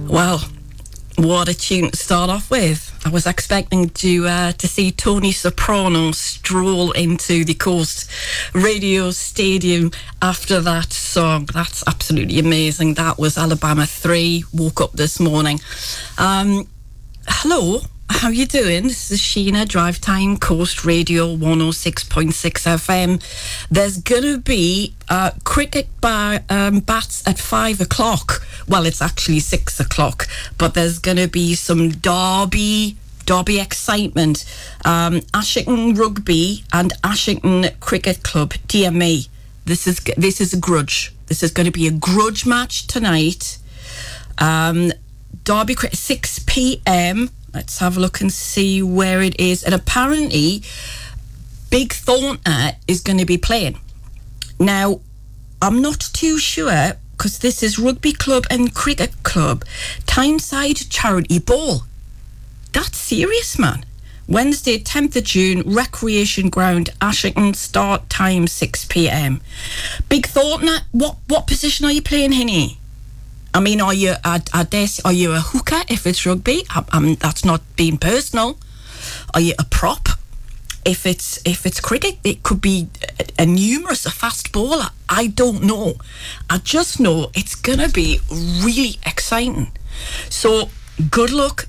Well, what a tune to start off with. I was expecting to see Tony Soprano stroll into the Coast Radio Stadium after that song. That's absolutely amazing. That was Alabama 3, Woke Up This Morning. Hello, how you doing? This is Sheena, Drive Time, Coast Radio 106.6 FM. There's going to be cricket bats at 5 o'clock. Well, it's actually 6 o'clock, but there's going to be some Derby excitement. Ashington Rugby and Ashington Cricket Club, DME. This is a grudge. This is going to be a grudge match tonight. Derby Cricket, 6 p.m. Let's have a look and see where it is. And apparently, Big Thornton is going to be playing. Now, I'm not too sure, because this is Rugby Club and Cricket Club. Tyneside Charity Ball. That's serious, man. Wednesday, 10th of June, Recreation Ground, Ashington, start time 6 p.m. Big Thornton, what position are you playing, Hinny? I mean, are you a hooker if it's rugby? That's not being personal. Are you a prop? If it's cricket, it could be a fast bowler. I don't know. I just know it's gonna be really exciting. So good luck